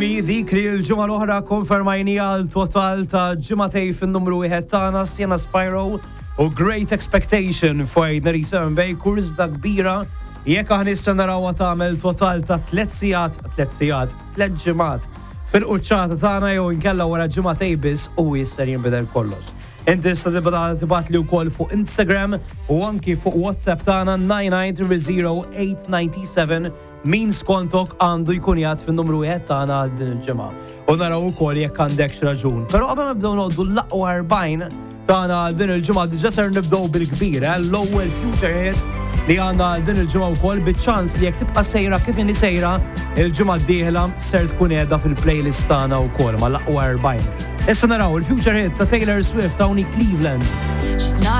Emmi, dik li l-ġimgħa l-oħra konfermajni għal total ta' ġimgħatej fin-numru wieħed tagħna Sienna Spyro u Great Expectation f'għidna Return Bay kursda kbira jekk aħna issa narawha tagħmel total ta' 3 ġimgħat fil-quċċata tagħna jew inkella wara ġimgħatej biss u jisser jinbidel kollox. Inti tista' tibgħatli wkoll fuq Instagram u anki fuq WhatsApp tagħna 9900897 min skontok għandu jkun jgħat fin-numru wieħed tagħna għal din il-ġimgħa. U naraw ukoll jekk għandekx raġun. Però qabel ma nibdew noqogħdu l-aqwa 40 tagħna għal din il-ġimgħa diġà ser nibdew bil-kbir, l-ewwel future hit li għandna għal din il-ġimgħa wkoll biċ-ċans li jekk tibqa' sejra kif inhi sejra il-ġimgħa d-dieħla ser tkun qiegħda fil-playlist tagħna wkoll mal-aqwa 40. Issa naraw il-future hit ta' Taylor Swift ta' Cleveland.